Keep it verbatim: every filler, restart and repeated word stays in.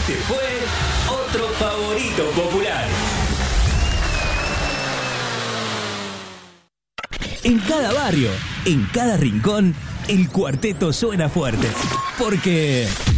Este fue otro favorito popular. En cada barrio, en cada rincón, el cuarteto suena fuerte. Porque